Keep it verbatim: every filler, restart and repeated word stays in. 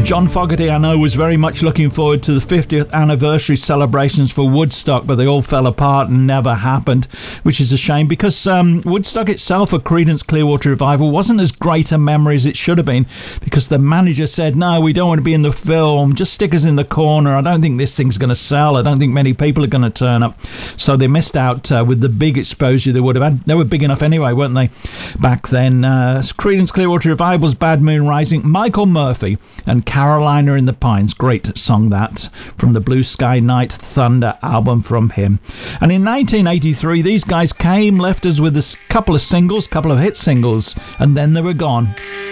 John Fogerty, I know, was very much looking forward to the fiftieth anniversary celebrations for Woodstock, but they all fell apart and never happened, which is a shame because um, Woodstock itself, a Creedence Clearwater Revival, wasn't as great a memory as it should have been because the manager said, no, we don't want to be in the film, just stick us in the corner. I don't think this thing's going to sell. I don't think many people are going to turn up. So they missed out uh, with the big exposure they would have had. They were big enough anyway, weren't they, back then? Uh, Creedence Clearwater Revival's Bad Moon Rising, Michael Murphy and Carolina in the Pines. Great song that, from the Blue Sky Night Thunder album from him. And in nineteen eighty-three, these guys came, left us with a couple of singles, couple of hit singles, and then they were gone.